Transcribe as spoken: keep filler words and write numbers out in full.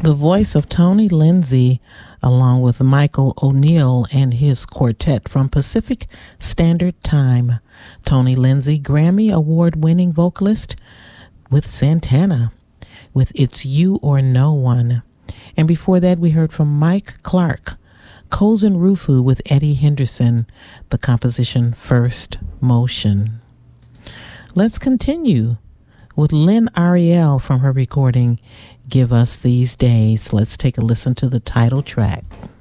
The voice of Tony Lindsay, along with Michael O'Neill and his quartet from Pacific Standard Time. Tony Lindsay, Grammy Award-winning vocalist with Santana, with It's You or No One. And before that, we heard from Mike Clark, Kozen Rufu with Eddie Henderson, the composition First Motion. Let's continue with Lynn Ariel from her recording Give Us These Days. Let's take a listen to the title track.